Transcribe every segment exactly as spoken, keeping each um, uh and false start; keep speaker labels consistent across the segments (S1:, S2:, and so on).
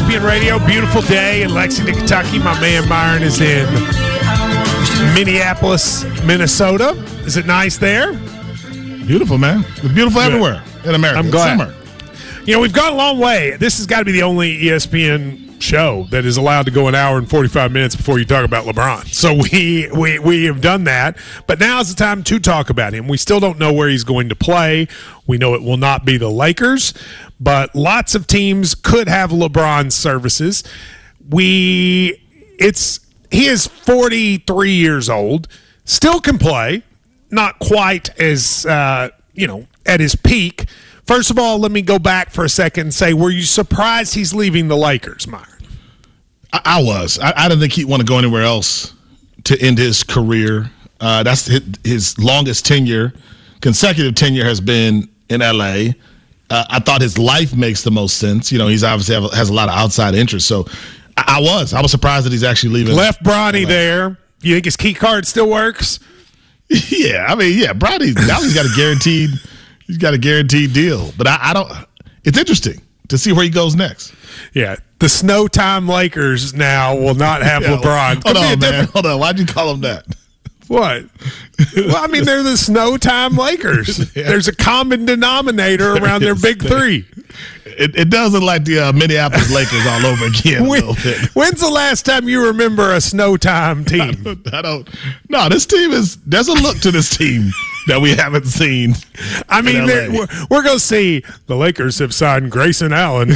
S1: S P N Radio. Beautiful day in Lexington, Kentucky. My man Myron is in Minneapolis, Minnesota. Is it nice there?
S2: Beautiful, man. It's beautiful
S1: Good.
S2: everywhere in America.
S1: I'm glad.
S2: Summer.
S1: You know, we've gone a long way. This has got to be the only E S P N show that is allowed to go an hour and forty-five minutes before you talk about LeBron. So we we we have done that, but now is the time to talk about him. We still don't know where he's going to play. We know it will not be the Lakers, but lots of teams could have LeBron's services. We it's he is forty-three years old, still can play, not quite as uh, you know, at his peak. First of all, let me go back for a second and say, were you surprised he's leaving the Lakers, Myron?
S2: I, I was. I, I didn't think he'd want to go anywhere else to end his career. Uh, that's his, his longest tenure, consecutive tenure has been in L A. Uh, I thought his life makes the most sense. You know, he's obviously have, has a lot of outside interest. So I, I was. I was surprised that he's actually leaving.
S1: Left Bronny there. You think his key card still works?
S2: Yeah, I mean, yeah, Bronny, now he's got a guaranteed – He's got a guaranteed deal, but I, I don't. It's interesting to see where he goes next.
S1: Yeah, the Snow Time Lakers now will not have
S2: yeah,
S1: LeBron.
S2: Hold on, man. Hold on. Why'd you call them that?
S1: What? Well, I mean, they're the Snow Time Lakers. Yeah. There's a common denominator around their big three.
S2: It, it does look like the uh, Minneapolis Lakers all over again.
S1: When,
S2: a little bit.
S1: When's the last time you remember a Snow Time team?
S2: I don't, I don't. No, this team is. There's a look to this team that we haven't seen.
S1: I mean, we're, we're going to see the Lakers have signed Grayson Allen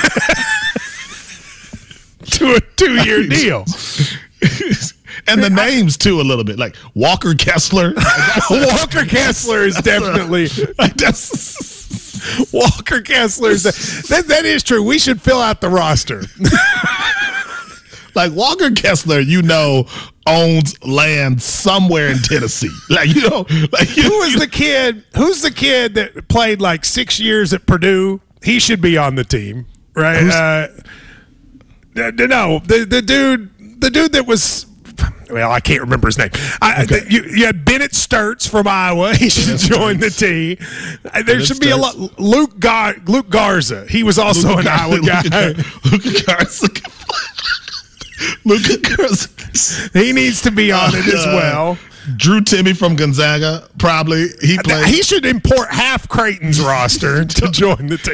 S1: to a two-year deal.
S2: And the names, too, a little bit. Like Walker Kessler.
S1: Walker Kessler is definitely
S2: like that's,
S1: Walker Kessler. Is that, that is true. We should fill out the roster.
S2: Like Walker Kessler, you know, owns land somewhere in Tennessee. Like, you know, like you,
S1: who was
S2: you,
S1: the kid? Who's the kid that played like six years at Purdue? He should be on the team, right? Uh, no, the the dude, the dude that was. Well, I can't remember his name. I, okay. you, you had Bennett Sturts from Iowa. He should join the team. There Bennett should be Sturts. a lot. Luke Gar, Luke Garza. He was also Luke an Gar- Iowa guy.
S2: Luke Garza. Luke Garza.
S1: He needs to be on it as well.
S2: Drew Timmy from Gonzaga, probably. He played.
S1: He should import half Creighton's roster to join the team.